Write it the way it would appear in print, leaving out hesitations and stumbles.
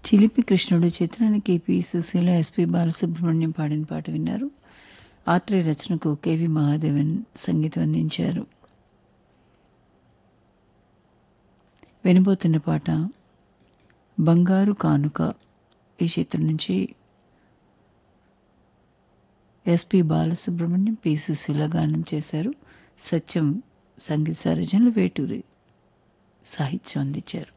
చిలిపి కృష్ణుడు చిత్రానికి పి సుశీల, ఎస్పి బాలసుబ్రహ్మణ్యం పాడిన పాట విన్నారు. ఆత్రేయ రచనకు కెవి మహాదేవన్ సంగీతం అందించారు. వినబోతున్న పాట బంగారు కానుక. ఈ చిత్రం నుంచి ఎస్పి బాలసుబ్రహ్మణ్యం, పి సుశీల గానం చేశారు. సత్యం సంగీత సారథ్యంలో వేటూరి సాహిత్యం అందించారు.